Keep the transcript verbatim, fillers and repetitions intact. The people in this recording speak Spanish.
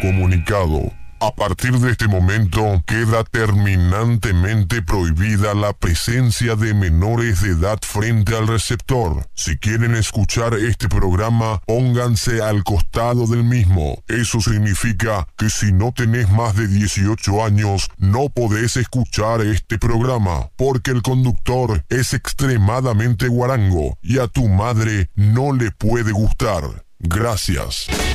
Comunicado. A partir de este momento queda terminantemente prohibida la presencia de menores de edad frente al receptor. Si quieren escuchar este programa, pónganse al costado del mismo. Eso significa que si no tenés más de dieciocho años, no podés escuchar este programa, porque el conductor es extremadamente guarango y a tu madre no le puede gustar. Gracias.